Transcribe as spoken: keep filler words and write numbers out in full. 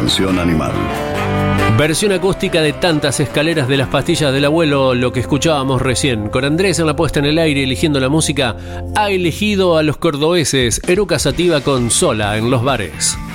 canción animal. Versión acústica de Tantas escaleras de las pastillas del abuelo, lo que escuchábamos recién. Con Andrés en la puesta en el aire eligiendo la música, ha elegido a los cordobeses Eruca Sativa con Sola en los bares.